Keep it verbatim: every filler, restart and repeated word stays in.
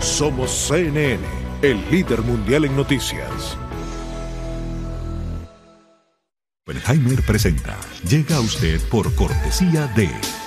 Somos C N N, el líder mundial en noticias. Oppenheimer presenta. Llega a usted por cortesía de